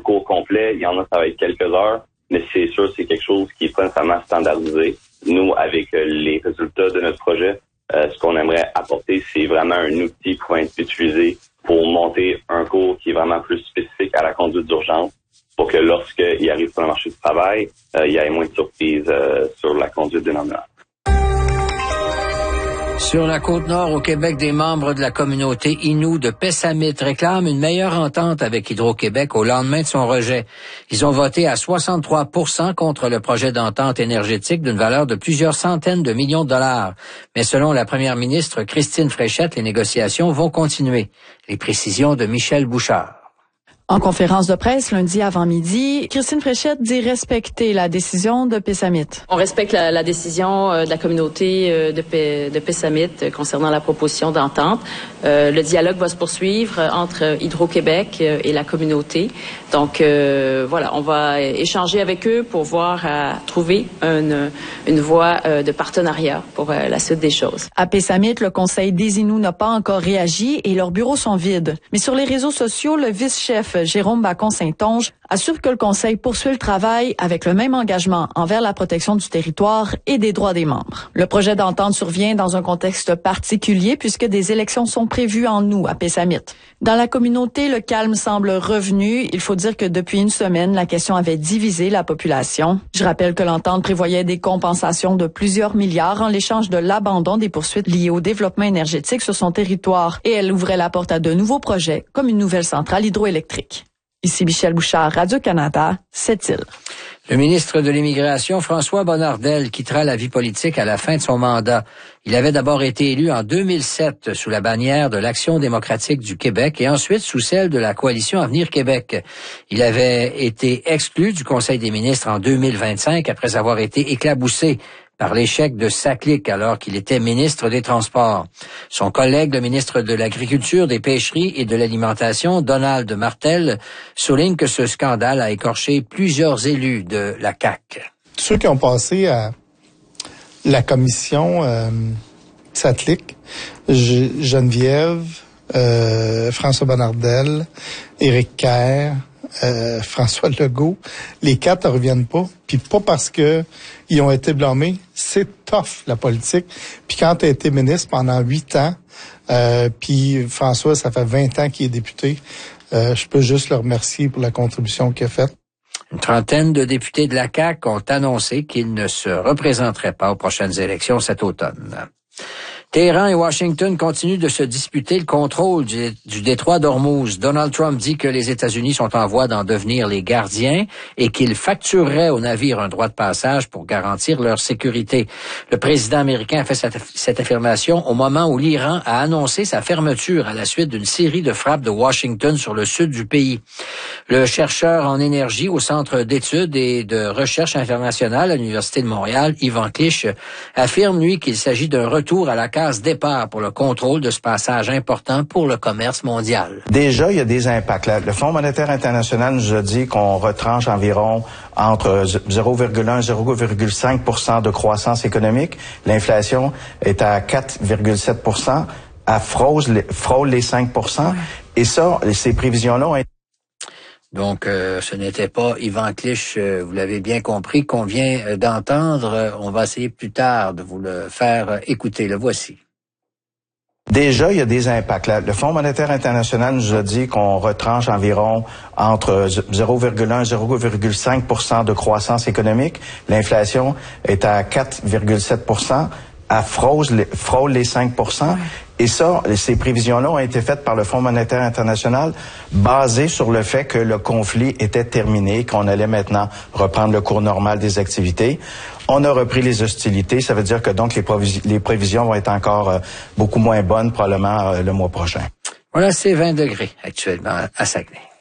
cours complet, il y en a, ça va être quelques heures, mais c'est sûr, c'est quelque chose qui est pas nécessairement standardisé. Nous, avec les résultats de notre projet, ce qu'on aimerait apporter, c'est vraiment un outil qui va être utilisé pour monter un cours qui est vraiment plus spécifique à la conduite d'urgence, pour que lorsqu'il arrive sur le marché du travail, il y ait moins de surprises sur la conduite d'une ambulance. Sur la Côte-Nord, au Québec, des membres de la communauté Innu de Pessamit réclament une meilleure entente avec Hydro-Québec au lendemain de son rejet. Ils ont voté à 63% contre le projet d'entente énergétique d'une valeur de plusieurs centaines de millions de dollars. Mais selon la première ministre Christine Fréchette, les négociations vont continuer. Les précisions de Michel Bouchard. En conférence de presse lundi avant-midi, Christine Fréchette dit respecter la décision de Pessamit. On respecte la décision de la communauté de Pessamit concernant la proposition d'entente. Le dialogue va se poursuivre entre Hydro-Québec et la communauté. Donc voilà, on va échanger avec eux pour voir à trouver une voie de partenariat pour la suite des choses. À Pessamit, le Conseil des Inuits n'a pas encore réagi et leurs bureaux sont vides. Mais sur les réseaux sociaux, le vice-chef Jérôme Bacon-Saint-Onge assure que le Conseil poursuit le travail avec le même engagement envers la protection du territoire et des droits des membres. Le projet d'entente survient dans un contexte particulier puisque des élections sont prévues en août à Pessamit. Dans la communauté, le calme semble revenu. Il faut dire que depuis une semaine, la question avait divisé la population. Je rappelle que l'entente prévoyait des compensations de plusieurs milliards en l'échange de l'abandon des poursuites liées au développement énergétique sur son territoire et elle ouvrait la porte à de nouveaux projets comme une nouvelle centrale hydroélectrique. Ici Michel Bouchard, Radio-Canada, Sept-Îles. Le ministre de l'Immigration, François Bonnardel, quittera la vie politique à la fin de son mandat. Il avait d'abord été élu en 2007 sous la bannière de l'Action démocratique du Québec et ensuite sous celle de la Coalition Avenir Québec. Il avait été exclu du Conseil des ministres en 2025 après avoir été éclaboussé par l'échec de Saclic alors qu'il était ministre des Transports. Son collègue, le ministre de l'Agriculture, des Pêcheries et de l'Alimentation, Donald Martel, souligne que ce scandale a écorché plusieurs élus de la CAQ. Ceux qui ont passé à la commission Saclic, Geneviève, François Bonnardel, Éric Kerr, François Legault, les quatre ne reviennent pas, puis pas parce que ils ont été blâmés, c'est tough la politique. Puis quand tu as été ministre pendant 8 ans, puis François, ça fait 20 ans qu'il est député, je peux juste le remercier pour la contribution qu'il a faite. Une trentaine de députés de la CAQ ont annoncé qu'ils ne se représenteraient pas aux prochaines élections cet automne. Téhéran et Washington continuent de se disputer le contrôle du détroit d'Ormuz. Donald Trump dit que les États-Unis sont en voie d'en devenir les gardiens et qu'ils factureraient aux navires un droit de passage pour garantir leur sécurité. Le président américain a fait cette affirmation au moment où l'Iran a annoncé sa fermeture à la suite d'une série de frappes de Washington sur le sud du pays. Le chercheur en énergie au Centre d'études et de recherche internationale à l'Université de Montréal, Yvan Clich, affirme, lui, qu'il s'agit d'un retour à la case départ pour le contrôle de ce passage important pour le commerce mondial. Déjà, il y a des impacts. Le Fonds monétaire international nous a dit qu'on retranche environ entre 0,1 et 0,5% de croissance économique. L'inflation est à 4,7%. Elle frôle les 5%. Et ça, ces prévisions-là ont été... Donc, ce n'était pas Yvan Clich, vous l'avez bien compris, qu'on vient d'entendre. On va essayer plus tard de vous le faire écouter. Le voici. Déjà, il y a des impacts. Le Fonds monétaire international nous a dit qu'on retranche environ entre 0,1 et 0,5% de croissance économique. L'inflation est à 4,7%. Elle frôle les 5%. Et ça, ces prévisions-là ont été faites par le Fonds monétaire international basées sur le fait que le conflit était terminé, qu'on allait maintenant reprendre le cours normal des activités. On a repris les hostilités. Ça veut dire que donc les prévisions vont être encore beaucoup moins bonnes probablement le mois prochain. Voilà, c'est 20 degrés actuellement à Saguenay.